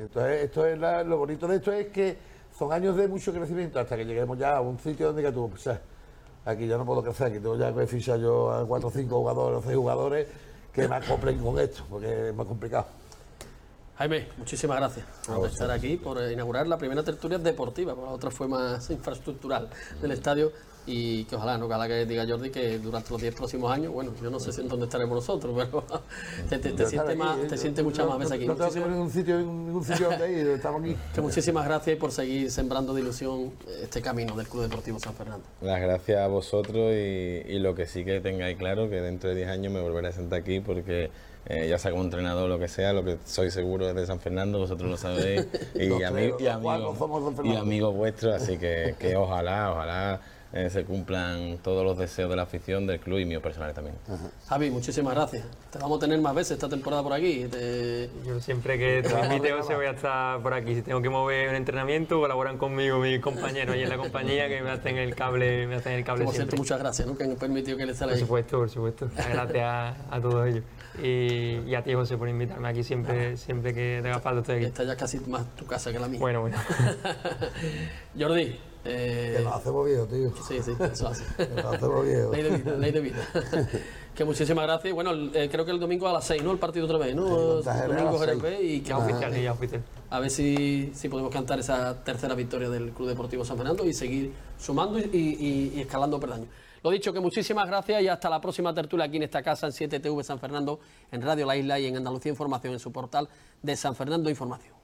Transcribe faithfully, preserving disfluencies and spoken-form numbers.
Entonces, esto es la, lo bonito de esto es que son años de mucho crecimiento hasta que lleguemos ya a un sitio donde que tú, pues, aquí ya no puedo crecer, aquí tengo ya que fichar yo a cuatro o cinco jugadores o seis jugadores que me acoplen con esto, porque es más complicado. Jaime, muchísimas gracias por estar aquí, por inaugurar la primera tertulia deportiva, porque la otra fue más infraestructural del estadio, y que ojalá, no ojalá que diga Jordi que durante los diez próximos años, bueno, yo no sé si en dónde estaremos nosotros, pero te, te, te sientes más, te sientes muchas más veces aquí. No tengo que ningún sitio, ningún sitio donde ir, estamos aquí. Que muchísimas gracias por seguir sembrando de ilusión este camino del Club Deportivo San Fernando. Las gracias a vosotros y, y lo que sí que tengáis claro, que dentro de diez años me volveré a sentar aquí porque eh, ya sea como entrenador o lo que sea, lo que soy seguro es de San Fernando, vosotros lo sabéis, y, ami y, amigos, y amigos vuestros, así que, que ojalá, ojalá eh, se cumplan todos los deseos de la afición, del club y míos personales también. Ajá. Javi, muchísimas gracias. Te vamos a tener más veces esta temporada por aquí. Te... Yo siempre que te invite, José, voy a estar por aquí. Si tengo que mover un entrenamiento, colaboran conmigo mis compañeros y en la compañía que me hacen el cable, me hacen el cable por siempre. Cierto, muchas gracias, ¿no? Que han permitido que le salga ahí. Por supuesto, por supuesto. Gracias a, a todos ellos. Y, y a ti, José, por invitarme aquí siempre, siempre que te haga falta estoy aquí. Esta ya casi más tu casa que la mía. Bueno, bueno. Jordi. Eh, que nos hacemos viejos, tío. Sí, sí, eso hace. Que nos hacemos viejos. Ley de vida, ley de vida. Que muchísimas gracias. Y bueno, eh, creo que el domingo a las seis, ¿no? El partido otra vez, ¿no? Sí, domingo G R P y que ya oficial, ya oficial. A ver si, si podemos cantar esa tercera victoria del Club Deportivo San Fernando y seguir sumando y, y, y escalando peldaños. Lo dicho, que muchísimas gracias y hasta la próxima tertulia aquí en esta casa en siete T V San Fernando, en Radio La Isla y en Andalucía Información en su portal de San Fernando Información.